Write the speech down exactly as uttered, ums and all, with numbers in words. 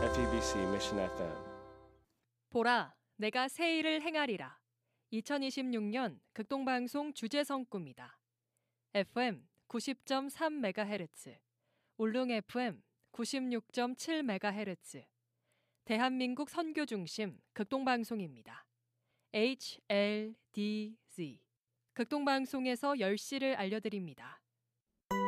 아르티비씨 Mission 에프엠. 보라, 내가 새 일을 행하리라. 이천이십육 년 극동방송 주제성 꿈이다. 에프엠 구십 점 삼 메가헤르츠, 울릉 에프엠 구십육 점 칠 메가헤르츠, 대한민국 선교 중심 극동방송입니다. 에이치엘디지 극동방송에서 열 시를 알려드립니다.